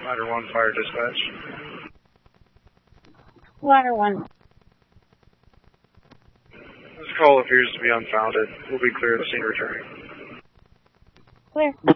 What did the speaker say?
Ladder 1, fire dispatch. Ladder 1. This call appears to be unfounded. We'll be clear of the scene returning. Clear.